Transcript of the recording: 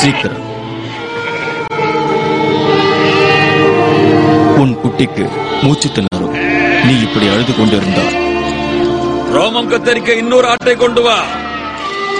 சீக்கிரம். உன் குட்டிக்கு மூச்சு திணறும். நீ இப்படி அழுது கொண்டிருந்தால். ரோமம் கத்தரிக்க இன்னொரு ஆட்டை கொண்டு வா.